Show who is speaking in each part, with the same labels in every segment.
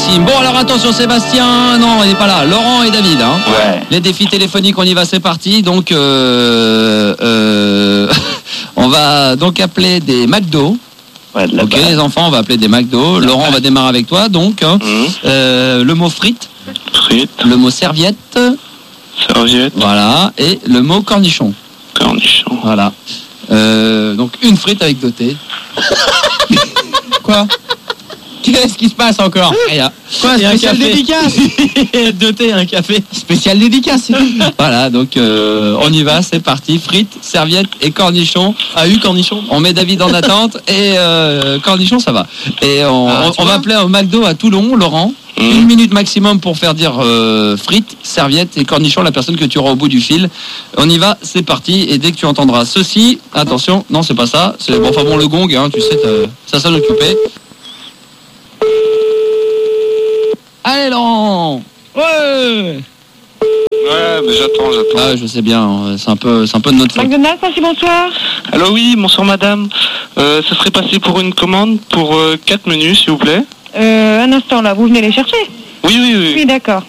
Speaker 1: Maxime. Bon, alors attention, Sébastien. Non, il n'est pas là. Laurent et David. Hein.
Speaker 2: Ouais.
Speaker 1: Les défis téléphoniques, on y va, c'est parti. Donc, on va donc appeler des McDo.
Speaker 2: Ouais, de la
Speaker 1: Ok,
Speaker 2: base.
Speaker 1: les enfants, on va appeler des McDo. Laurent, on va démarrer avec toi. Donc, le mot frites,
Speaker 2: Frites,
Speaker 1: le mot serviette,
Speaker 2: serviette,
Speaker 1: voilà, et le mot cornichon.
Speaker 2: cornichon.
Speaker 1: Voilà. Donc, une frite avec doté.
Speaker 3: Quoi? Qu'est-ce qui se passe encore?
Speaker 1: Rien.
Speaker 3: Quoi,
Speaker 1: Et un
Speaker 3: spécial
Speaker 1: café.
Speaker 3: dédicace?
Speaker 1: Deux thés, un café.
Speaker 3: Spécial dédicace, c'est tout.
Speaker 1: Voilà, donc on y va, c'est parti. Frites, serviettes et cornichons.
Speaker 3: Cornichon.
Speaker 1: On met David en attente et cornichons, ça va. Et
Speaker 3: tu
Speaker 1: on
Speaker 3: vois
Speaker 1: va appeler au McDo à Toulon, Laurent. 1 minute maximum pour faire dire frites, serviettes et cornichons, la personne que tu auras au bout du fil. On y va, c'est parti. Et dès que tu entendras ceci, attention, non, c'est pas ça. C'est bon, enfin bon, le gong, hein, tu sais, ça sonne occupé. Allez, Laurent. Ouais.
Speaker 2: Ouais, mais j'attends.
Speaker 1: Ah, je sais bien, c'est un peu de notre faute.
Speaker 4: McDonald's, merci, bonsoir.
Speaker 2: Allô, oui, bonsoir madame. Ça serait passé pour une commande pour 4 menus, s'il vous plaît.
Speaker 4: Un instant, là, vous venez les chercher?
Speaker 2: Oui.
Speaker 4: Oui, d'accord.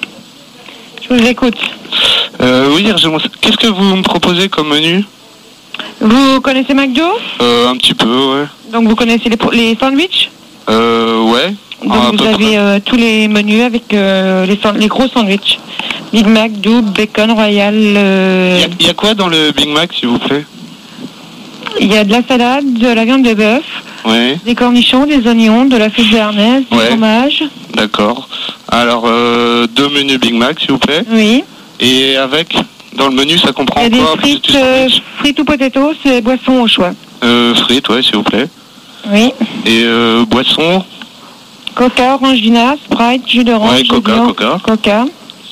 Speaker 4: Je vous écoute.
Speaker 2: Oui, qu'est-ce que vous me proposez comme menu?
Speaker 4: Vous connaissez McDo?
Speaker 2: Un petit peu, ouais.
Speaker 4: Donc, vous connaissez les sandwichs?
Speaker 2: Ouais.
Speaker 4: Donc,
Speaker 2: à
Speaker 4: vous
Speaker 2: peu près.
Speaker 4: avez tous les menus avec les gros sandwichs. Big Mac, double, bacon, royal.
Speaker 2: Il y a quoi dans le Big Mac, s'il vous plaît?
Speaker 4: Il y a de la salade, de la viande de bœuf,
Speaker 2: Ouais,
Speaker 4: des cornichons, des oignons, de la frite béarnaise, du
Speaker 2: Ouais.
Speaker 4: fromage.
Speaker 2: d'accord. Alors, 2 menus Big Mac, s'il vous plaît.
Speaker 4: Oui.
Speaker 2: Et avec, dans le menu, ça comprend
Speaker 4: Il y a
Speaker 2: quoi?
Speaker 4: des frites, frites ou potatoes, c'est boisson au choix.
Speaker 2: Frites, ouais, s'il vous plaît.
Speaker 4: Oui.
Speaker 2: Et boisson?
Speaker 4: Coca, Orangina, Sprite, jus d'orange.
Speaker 2: Ouais, Coca,
Speaker 4: jus de
Speaker 2: Coca.
Speaker 4: Coca.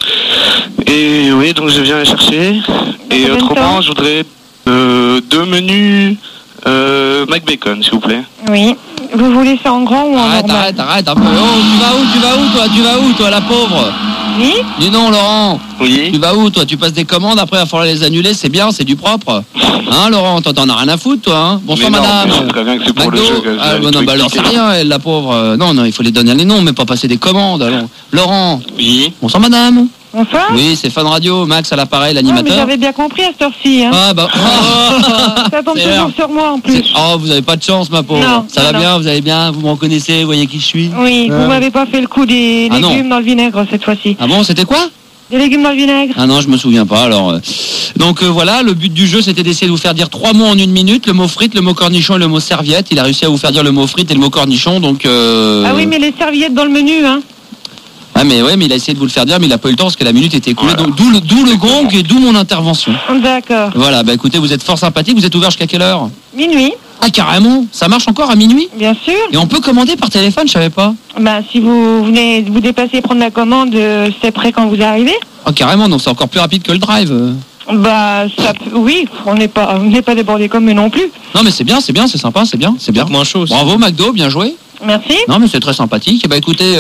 Speaker 2: Et oui, donc je viens les chercher. Et
Speaker 4: combien de
Speaker 2: autrement,
Speaker 4: temps
Speaker 2: je voudrais 2 menus McBacon, s'il vous plaît.
Speaker 4: Oui. Vous voulez ça en grand ou en
Speaker 1: Arrête,
Speaker 4: normal?
Speaker 1: arrête un peu. Oh, tu vas où, toi, la pauvre?
Speaker 4: Oui.
Speaker 1: Dis non, Laurent. Tu
Speaker 2: Oui.
Speaker 1: vas où, toi? Tu passes des commandes, après, il va falloir les annuler, c'est bien, c'est du propre. Hein, Laurent, toi, t'en as rien à foutre, toi, hein? Bonsoir,
Speaker 2: Mais non,
Speaker 1: madame.
Speaker 2: mais je sais très bien que c'est pour le
Speaker 1: McDo.
Speaker 2: jeu que je
Speaker 1: Ah,
Speaker 2: vais
Speaker 1: non,
Speaker 2: tout
Speaker 1: bah alors, c'est
Speaker 2: expliquer.
Speaker 1: rien, elle, la pauvre. Non, il faut les donner les noms, mais pas passer des commandes. Allons. Laurent.
Speaker 2: Oui.
Speaker 1: Bonsoir, madame.
Speaker 4: Bonsoir.
Speaker 1: Oui, c'est Fun Radio, Max à l'appareil,
Speaker 4: Non, mais
Speaker 1: l'animateur.
Speaker 4: j'avais bien compris à cette heure-ci. Hein.
Speaker 1: Ah, bah.
Speaker 4: Ça tombe
Speaker 1: c'est
Speaker 4: toujours
Speaker 1: l'heure.
Speaker 4: sur moi en plus.
Speaker 1: Oh, vous avez pas de chance, ma pauvre.
Speaker 4: Non,
Speaker 1: Ça va
Speaker 4: non.
Speaker 1: bien, vous allez bien, vous me reconnaissez, vous voyez qui je suis.
Speaker 4: Oui, vous m'avez pas fait le coup des
Speaker 1: Ah, non.
Speaker 4: légumes dans le vinaigre cette fois-ci.
Speaker 1: Ah bon, c'était quoi?
Speaker 4: Des légumes dans le vinaigre?
Speaker 1: Ah non, je me souviens pas. Alors, donc voilà, le but du jeu, c'était d'essayer de vous faire dire 3 mots en 1 minute, le mot frites, le mot cornichon et le mot serviette. Il a réussi à vous faire dire le mot frites et le mot cornichon, donc.
Speaker 4: Ah oui, mais les serviettes dans le menu, hein.
Speaker 1: Ah mais ouais, mais il a essayé de vous le faire dire, mais il a pas eu le temps parce que la minute était écoulée.
Speaker 2: Voilà.
Speaker 1: Donc d'où le gong et d'où mon intervention.
Speaker 4: D'accord.
Speaker 1: Voilà, bah écoutez, vous êtes fort sympathique. Vous êtes ouvert jusqu'à quelle heure?
Speaker 4: Minuit,
Speaker 1: Ah carrément, ça marche encore à minuit.
Speaker 4: bien sûr.
Speaker 1: Et on peut commander par téléphone, je savais pas.
Speaker 4: Bah, si vous venez vous dépasser et prendre la commande, c'est prêt quand vous arrivez.
Speaker 1: Ah carrément, donc c'est encore plus rapide que le drive.
Speaker 4: Bah, oui, on n'est pas débordé comme eux non plus.
Speaker 1: Non mais c'est bien, c'est sympa, c'est bien.
Speaker 3: Moins chaud aussi.
Speaker 1: Bravo McDo, bien joué.
Speaker 4: Merci.
Speaker 1: Non mais c'est très sympathique. Et bah écoutez,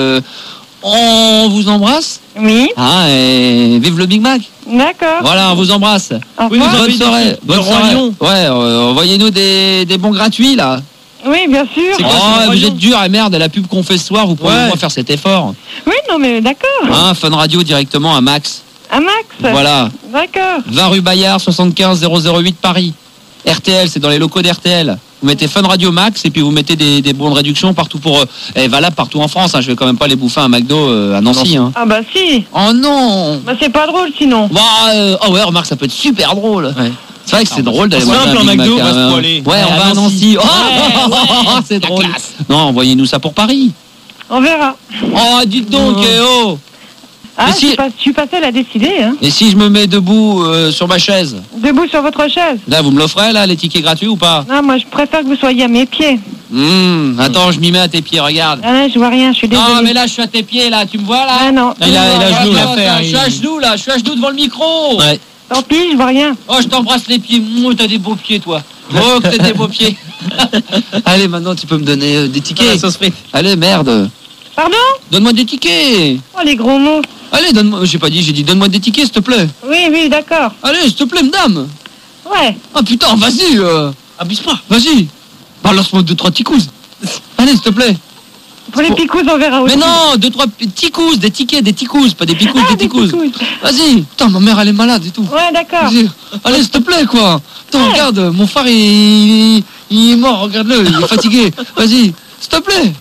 Speaker 1: on vous embrasse.
Speaker 4: Oui,
Speaker 1: Ah, et vive le Big Mac.
Speaker 4: d'accord.
Speaker 1: Voilà, on vous embrasse.
Speaker 4: Au
Speaker 3: Oui, nous
Speaker 4: revoir.
Speaker 3: avons-
Speaker 1: Bonne soirée.
Speaker 3: de
Speaker 1: Bonne
Speaker 3: Roi
Speaker 1: soirée.
Speaker 3: Lion.
Speaker 1: Ouais, envoyez-nous des bons gratuits là.
Speaker 4: Oui, bien sûr.
Speaker 3: C'est quoi,
Speaker 1: Oh,
Speaker 3: c'est
Speaker 1: vous
Speaker 3: Roi
Speaker 1: êtes dur et merde, la pub qu'on fait ce soir, vous pouvez
Speaker 3: Ouais.
Speaker 1: au moins faire cet effort.
Speaker 4: Oui, non, mais d'accord.
Speaker 1: Hein, Fun Radio directement à Max.
Speaker 4: À Max.
Speaker 1: Voilà.
Speaker 4: D'accord.
Speaker 1: 20 rue Bayard, 75 008 Paris. RTL, c'est dans les locaux d'RTL. Vous mettez Fun Radio Max et puis vous mettez des bons de réduction partout pour... valable partout en France. Hein. Je vais quand même pas les bouffer à un McDo à Nancy. Hein.
Speaker 4: Ah bah si.
Speaker 1: Oh non.
Speaker 4: Bah c'est pas drôle sinon.
Speaker 1: Bah, oh ouais, remarque, ça peut être super drôle.
Speaker 3: Ouais.
Speaker 1: C'est vrai que c'est drôle d'aller
Speaker 3: simple,
Speaker 1: manger un
Speaker 3: en
Speaker 1: Big
Speaker 3: McDo,
Speaker 1: Mac,
Speaker 3: on va
Speaker 1: hein.
Speaker 3: se poiler.
Speaker 1: Ouais, on
Speaker 3: Ouais,
Speaker 1: va à
Speaker 3: à
Speaker 1: Nancy.
Speaker 3: Nancy.
Speaker 1: Oh, c'est
Speaker 3: La
Speaker 1: drôle.
Speaker 3: classe.
Speaker 1: Non, envoyez-nous ça pour Paris.
Speaker 4: On verra.
Speaker 1: Oh, dites donc, oh.
Speaker 4: Ah,
Speaker 1: Mais si-
Speaker 4: je suis pas seule à décider. Hein.
Speaker 1: Et si je me mets debout sur ma chaise,
Speaker 4: Debout sur votre chaise.
Speaker 1: là, vous me l'offrez, là, les tickets gratuits ou pas?
Speaker 4: Non, moi je préfère que vous soyez à mes pieds.
Speaker 1: Attends, je m'y mets à tes pieds, regarde.
Speaker 4: Ah là, je vois rien, je suis désolée.
Speaker 1: Non, mais là, je suis à tes pieds, là, tu me vois, là?
Speaker 4: Ah non.
Speaker 3: Il a genoux,
Speaker 1: Attends,
Speaker 3: l'affaire,
Speaker 1: je suis à genoux, là, je suis à genoux devant le micro.
Speaker 3: Ouais.
Speaker 4: Tant pis, je vois rien.
Speaker 1: Oh, je t'embrasse les pieds. T'as des beaux pieds, toi. Oh, que t'as des beaux pieds. Allez, maintenant, tu peux me donner des
Speaker 3: La
Speaker 1: tickets.
Speaker 3: sauce frite.
Speaker 1: Allez, merde.
Speaker 4: Pardon?
Speaker 1: Donne-moi des tickets.
Speaker 4: Oh, les gros mots.
Speaker 1: Allez, donne-moi. J'ai pas dit, j'ai dit donne-moi des tickets, s'il te plaît.
Speaker 4: Oui, d'accord.
Speaker 1: Allez, s'il te plaît, madame.
Speaker 4: Ouais.
Speaker 1: Ah putain, vas-y.
Speaker 3: Abuse pas.
Speaker 1: Vas-y. Balance-moi 2-3 ticous. Allez, s'il te plaît.
Speaker 4: Pour les picous, on verra aussi.
Speaker 1: Mais non, 2-3 ticous, des tickets, des ticous, pas des picous,
Speaker 4: Ah,
Speaker 1: des
Speaker 4: des
Speaker 1: ticous.
Speaker 4: picous.
Speaker 1: Vas-y, putain, ma mère elle est malade et tout.
Speaker 4: Ouais, d'accord.
Speaker 1: Vas-y. Allez, s'il te plaît, quoi. Attends,
Speaker 4: Ouais.
Speaker 1: regarde, mon phare il est mort, regarde-le, il est fatigué. Vas-y, s'il te plaît.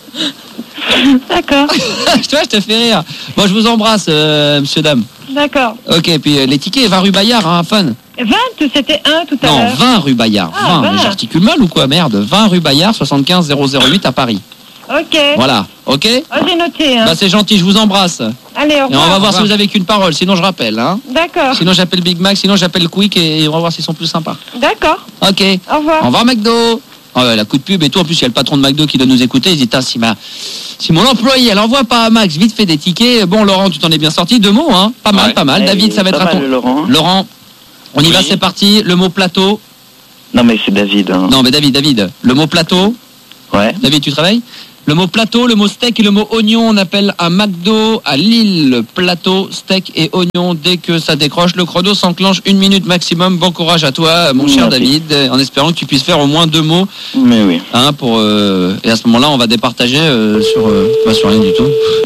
Speaker 4: D'accord,
Speaker 1: Je te fais rire. Bon, je vous embrasse, monsieur, dame.
Speaker 4: d'accord.
Speaker 1: Ok, puis les tickets, 20 rue Bayard, hein, fun.
Speaker 4: 20, c'était 1 tout à
Speaker 1: Non,
Speaker 4: l'heure.
Speaker 1: 20 rue Bayard.
Speaker 4: Ah,
Speaker 1: 20,
Speaker 4: 20.
Speaker 1: mais j'articule mal ou quoi, merde. 20 rue Bayard, 75 008 à Paris.
Speaker 4: Ok.
Speaker 1: Voilà, ok.
Speaker 4: Oh, j'ai noté. Hein.
Speaker 1: Bah, c'est gentil, je vous embrasse.
Speaker 4: Allez, au
Speaker 1: Et on
Speaker 4: revoir.
Speaker 1: va voir si vous avez qu'une parole, sinon je rappelle. Hein.
Speaker 4: D'accord,
Speaker 1: Sinon j'appelle Big Mac, sinon j'appelle Quick et on va voir s'ils sont plus sympas.
Speaker 4: d'accord.
Speaker 1: Ok.
Speaker 4: Au revoir.
Speaker 1: Au revoir McDo. Oh, ouais, la coup de pub et tout. En plus, il y a le patron de McDo qui doit nous écouter. Il dit, si mon employé, elle envoie pas à Max vite fait des tickets. Bon, Laurent, tu t'en es bien sorti. 2 mots, hein. Pas mal,
Speaker 2: Ouais.
Speaker 1: pas mal. David, ça va être à ton. Laurent, on y va, c'est parti. Le mot plateau.
Speaker 5: Non, mais c'est David. Hein.
Speaker 1: Non, mais David. Le mot plateau.
Speaker 5: Ouais.
Speaker 1: David, tu travailles? Le mot plateau, le mot steak et le mot oignon, on appelle un McDo à Lille. Plateau, steak et oignon. Dès que ça décroche, le chrono s'enclenche 1 minute maximum. Bon courage à toi, mon cher
Speaker 5: Merci.
Speaker 1: David, en espérant que tu puisses faire au moins 2 mots.
Speaker 5: Mais oui.
Speaker 1: Hein, et à ce moment-là, on va départager sur rien du tout.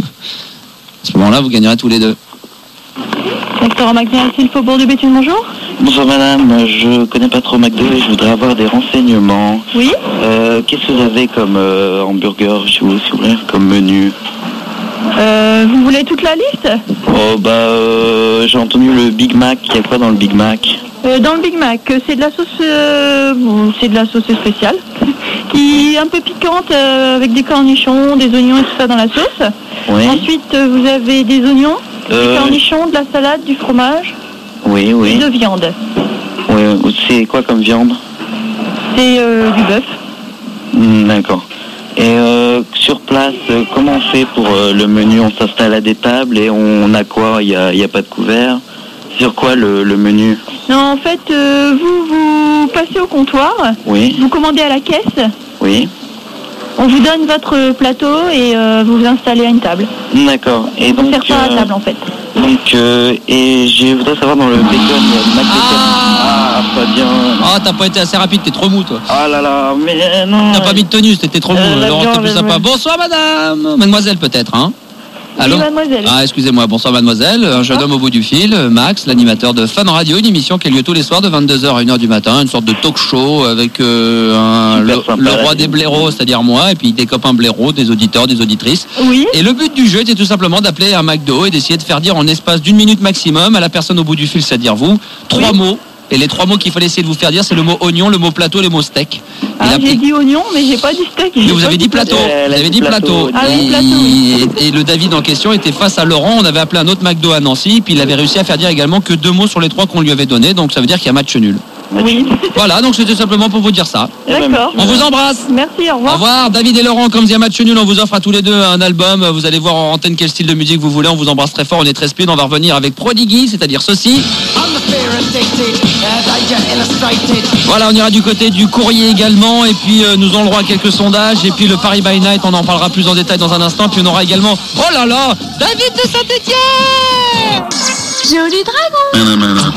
Speaker 1: À ce moment-là, vous gagnerez tous les deux.
Speaker 4: Restaurant McDonald's, il Faubourg de Béthune, bonjour.
Speaker 5: Bonsoir madame, je connais pas trop McDo et je voudrais avoir des renseignements.
Speaker 4: Oui.
Speaker 5: Qu'est-ce que vous avez comme hamburger chez vous, s'il vous plaît, comme menu?
Speaker 4: Vous voulez toute la liste?
Speaker 5: Oh bah j'ai entendu le Big Mac, il y a quoi dans le Big Mac?
Speaker 4: Dans le Big Mac, c'est de la sauce, c'est de la sauce spéciale, qui est un peu piquante, avec des cornichons, des oignons et tout ça dans la sauce.
Speaker 5: Oui.
Speaker 4: Ensuite, vous avez des oignons, des
Speaker 5: Euh,
Speaker 4: cornichons, de la salade, du fromage
Speaker 5: Oui,
Speaker 4: et
Speaker 5: oui.
Speaker 4: de viande.
Speaker 5: Oui, c'est quoi comme viande?
Speaker 4: C'est du bœuf.
Speaker 5: D'accord. Et sur place, comment on fait pour le menu? On s'installe à des tables et on a quoi? Il y a pas de couvert? Sur quoi le menu?
Speaker 4: Non, en fait, vous passez au comptoir,
Speaker 5: Oui,
Speaker 4: vous commandez à la caisse,
Speaker 5: oui.
Speaker 4: on vous donne votre plateau et vous vous installez à une table.
Speaker 5: D'accord. Et
Speaker 4: On ne
Speaker 5: donc,
Speaker 4: sert pas à table en fait.
Speaker 5: et je voudrais savoir dans le bacon, il y a le Mac bacon. Ah, pas bien.
Speaker 1: Ah, t'as pas été assez rapide, t'es trop mou, toi.
Speaker 5: Ah là là, mais non.
Speaker 1: T'as pas mis de tenue, t'étais trop mou.
Speaker 5: la
Speaker 1: Laurent, t'es
Speaker 5: viande,
Speaker 1: plus
Speaker 5: elle
Speaker 1: sympa.
Speaker 5: me-
Speaker 1: Bonsoir, madame. Mademoiselle, peut-être, hein? Allô?
Speaker 4: Oui, mademoiselle.
Speaker 1: Ah, excusez-moi. Bonsoir, mademoiselle. Un jeune homme au bout du fil, Max, l'animateur de Fun Radio, une émission qui a lieu tous les soirs de 22h à 1h du matin, une sorte de talk show avec le
Speaker 5: sympa,
Speaker 1: roi des blaireaux, c'est-à-dire moi, et puis des copains blaireaux, des auditeurs, des auditrices.
Speaker 4: Oui.
Speaker 1: Et le but du jeu était tout simplement d'appeler un McDo et d'essayer de faire dire en espace d'1 minute maximum à la personne au bout du fil, c'est-à-dire vous, 3 mots. Et les 3 mots qu'il fallait essayer de vous faire dire, c'est le mot oignon, le mot plateau, le mot steak.
Speaker 4: Ah,
Speaker 1: Et la-
Speaker 4: j'ai dit oignon, mais j'ai pas dit steak.
Speaker 1: mais
Speaker 4: j'ai
Speaker 1: vous
Speaker 4: pas
Speaker 1: avez dit plateau.
Speaker 5: Elle
Speaker 1: Vous
Speaker 5: a
Speaker 1: avez
Speaker 5: dit
Speaker 1: dit plateau.
Speaker 5: plateau.
Speaker 4: Ah oui, plateau, oui.
Speaker 1: Et le David en question était face à Laurent. On avait appelé un autre McDo à Nancy. Puis il avait réussi à faire dire également que 2 mots sur les 3 qu'on lui avait donnés. Donc ça veut dire qu'il y a match nul.
Speaker 4: Oui.
Speaker 1: Voilà, donc c'était simplement pour vous dire ça.
Speaker 4: D'accord.
Speaker 1: On vous embrasse.
Speaker 4: Merci, au
Speaker 1: Au
Speaker 4: revoir.
Speaker 1: revoir. David et Laurent, comme il y a match nul, on vous offre à tous les deux un album. Vous allez voir en antenne quel style de musique vous voulez. On vous embrasse très fort. On est très speed. On va revenir avec Prodigy, c'est-à-dire ceci. Voilà, on ira du côté du courrier également. Et puis nous aurons le droit à quelques sondages. Et puis le Paris by Night, on en parlera plus en détail dans un instant. Puis on aura également, oh là là, David de Saint-Étienne.
Speaker 6: Joli dragon.